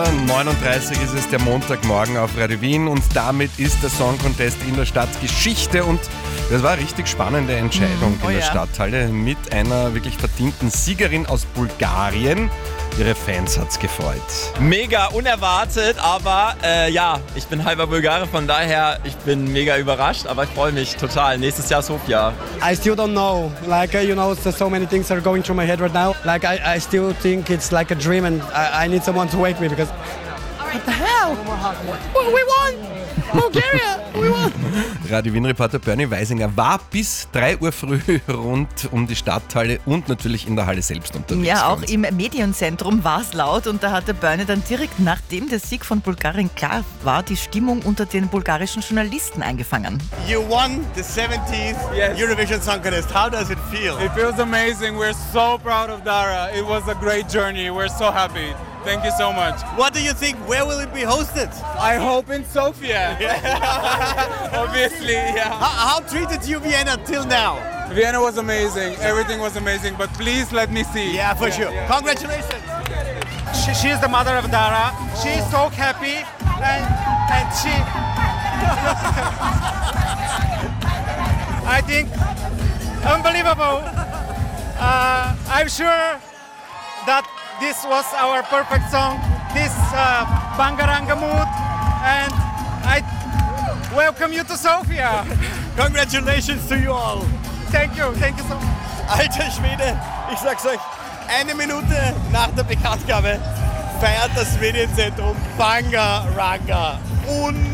39 ist es, der Montagmorgen auf Radio Wien und damit ist der Song Contest in der Stadt Geschichte und das war eine richtig spannende Entscheidung in der Stadthalle mit einer wirklich verdienten Siegerin aus Bulgarien. Ihre Fans hat's gefreut. Mega unerwartet, aber ich bin halber Bulgare, von daher ich bin mega überrascht, aber ich freue mich total. Nächstes Jahr Sofia. I still don't know. So many things are going through my head right now. I still think it's like a dream and I need someone to wake me because what the hell? We won! Bulgaria! We won! Radio Wien-Reporter Bernie Weisinger war bis 3 Uhr früh rund um die Stadthalle und natürlich in der Halle selbst unterwegs. Ja, auch im Medienzentrum war es laut und da hatte Bernie dann direkt nachdem der Sieg von Bulgarien klar war, die Stimmung unter den bulgarischen Journalisten eingefangen. You won the 70th Eurovision Song Contest. How does it feel? It feels amazing. We're so proud of Dara. It was a great journey. We're so happy. Thank you so much. What do you think? Where will it be hosted? I hope in Sofia. Obviously, yeah. How treated you Vienna till now? Vienna was amazing. Everything was amazing. But please let me see. Yeah, for sure. Yeah. Congratulations. She's the mother of Dara. She's so happy and she... I think unbelievable. I'm sure that this was our perfect song, this Bangaranga mood, and I welcome you to Sofia. Congratulations to you all. Thank you so much. Alter Schwede, ich sag's euch, 1 Minute nach der Bekanntgabe feiert das Medienzentrum Bangaranga.